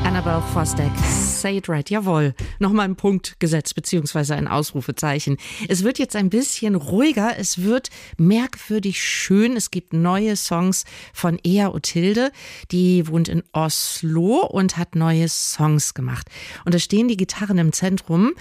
Annabelle Fosdeck, Say It Right, jawohl. Nochmal ein Punkt gesetzt, beziehungsweise ein Ausrufezeichen. Es wird jetzt ein bisschen ruhiger, es wird merkwürdig schön. Es gibt neue Songs von Ea Othilde, die wohnt in Oslo und hat neue Songs gemacht. Und da stehen die Gitarren im Zentrum.